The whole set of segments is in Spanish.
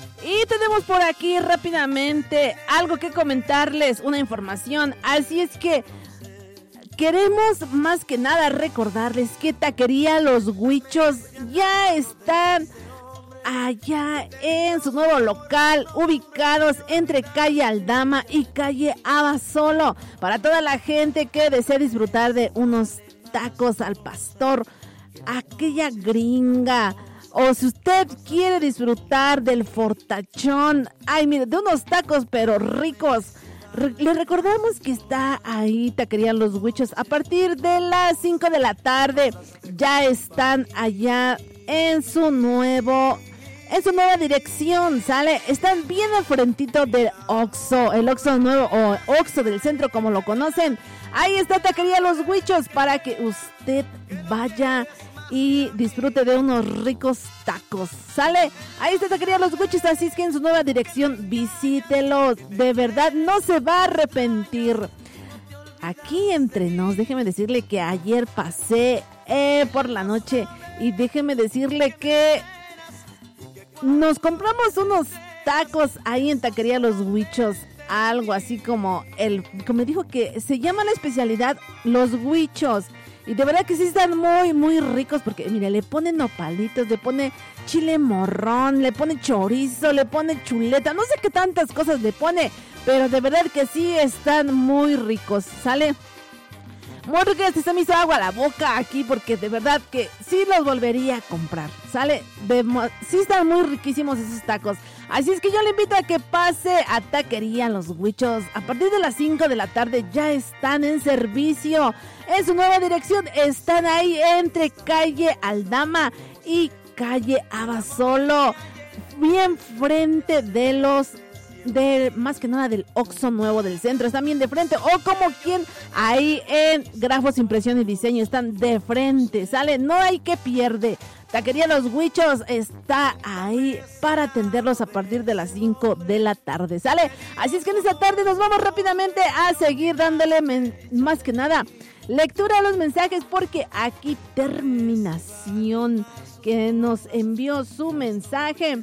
Y tenemos por aquí rápidamente algo que comentarles, una información. Así es que queremos más que nada recordarles que Taquería Los Huichos ya están allá en su nuevo local, ubicados entre calle Aldama y calle Abasolo, para toda la gente que desea disfrutar de unos tacos al pastor, aquella gringa, o si usted quiere disfrutar del fortachón, ay mire, de unos tacos pero ricos. Les recordamos que está ahí Taquería Los Huichos a partir de las 5 de la tarde. Ya están allá en su nueva dirección, ¿sale? Están bien al frentito del Oxxo, el Oxxo nuevo o Oxxo del centro como lo conocen. Ahí está Taquería Los Huichos para que usted vaya y disfrute de unos ricos tacos, ¿sale? Ahí está Taquería Los Huichos, así es que en su nueva dirección visítelo, de verdad no se va a arrepentir. Aquí entre nos, déjeme decirle que ayer pasé por la noche y déjeme decirle que nos compramos unos tacos ahí en Taquería Los Huichos, algo así como me dijo que se llama la especialidad Los Huichos. Y de verdad que sí están muy, muy ricos porque, mire, le ponen nopalitos, le pone chile morrón, le pone chorizo, le pone chuleta, no sé qué tantas cosas le pone, pero de verdad que sí están muy ricos, ¿sale? Muy ricos, se me hizo agua a la boca aquí porque de verdad que sí los volvería a comprar, ¿sale? Sí están muy riquísimos esos tacos. Así es que yo le invito a que pase a Taquería Los Huichos. A partir de las 5 de la tarde ya están en servicio. En su nueva dirección están ahí entre calle Aldama y calle Abasolo, bien frente más que nada del Oxxo nuevo del centro. Están bien de frente, o como quien ahí en Grafos, Impresión y Diseño están de frente, ¿sale? No hay que pierde. Taquería Los Huichos está ahí para atenderlos a partir de las 5 de la tarde, ¿sale? Así es que en esta tarde nos vamos rápidamente a seguir dándole más que nada lectura a los mensajes, porque aquí Terminación que nos envió su mensaje.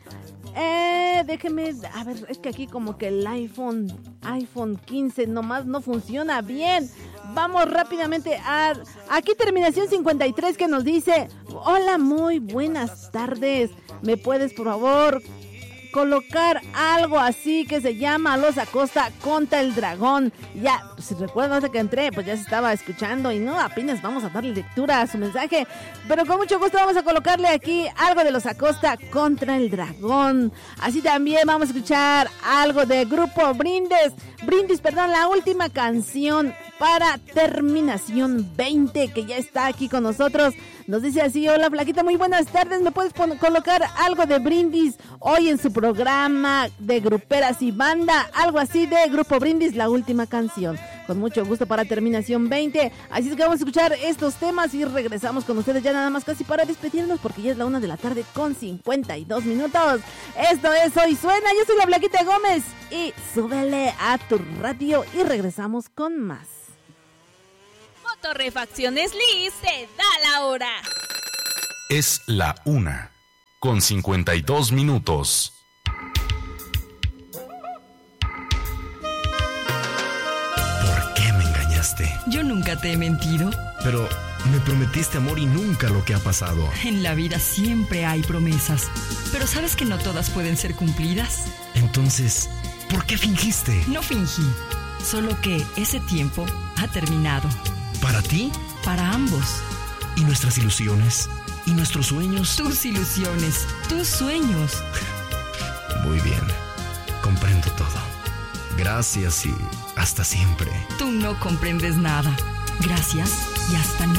Déjeme, a ver, es que aquí como que el iPhone 15 nomás no funciona bien. Vamos rápidamente aquí Terminación 53 que nos dice: hola, muy buenas tardes. ¿Me puedes por favor colocar algo así que se llama Los Acosta contra el Dragón? Ya, si recuerdan, desde que entré, pues ya se estaba escuchando y no, apenas vamos a darle lectura a su mensaje, pero con mucho gusto vamos a colocarle aquí algo de Los Acosta contra el Dragón. Así también vamos a escuchar algo de Grupo Brindis, la última canción para Terminación 20, que ya está aquí con nosotros. Nos dice así: hola flaquita, muy buenas tardes, ¿me puedes colocar algo de Brindis hoy en su programa de Gruperas y Banda? Algo así de Grupo Brindis, la última canción. Con mucho gusto para Terminación 20. Así es que vamos a escuchar estos temas y regresamos con ustedes ya nada más casi para despedirnos, porque ya es la 1 de la tarde con 52 minutos. Esto es Hoy Suena, yo soy la Flaquita Gómez y súbele a tu radio y regresamos con más. Motorrefacciones Liz se da la hora. Es la 1 con 52 minutos. ¿Por qué me engañaste? Yo nunca te he mentido. Pero me prometiste amor y nunca lo que ha pasado. En la vida siempre hay promesas, pero ¿sabes que no todas pueden ser cumplidas? Entonces, ¿por qué fingiste? No fingí, solo que ese tiempo ha terminado. ¿Para ti? Para ambos. ¿Y nuestras ilusiones? ¿Y nuestros sueños? Tus ilusiones, tus sueños. Muy bien, comprendo todo. Gracias y hasta siempre. Tú no comprendes nada. Gracias y hasta